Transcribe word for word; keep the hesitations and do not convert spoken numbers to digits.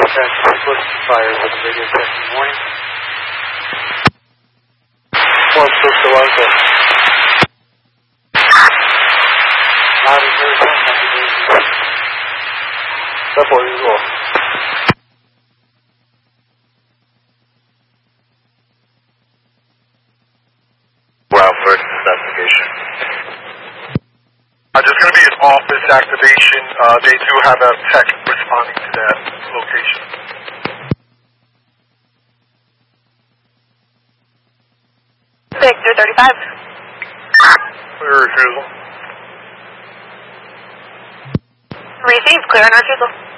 Dispatch was fire with the radio check in the morning. One Brooks Alonzo. Loud and clear, that's what we will. First investigation. Uh, there's going to be an office activation. Uh, they do have a tech responding to that location. Victor thirty-five. Clear refusal. Received. Clear and refusal.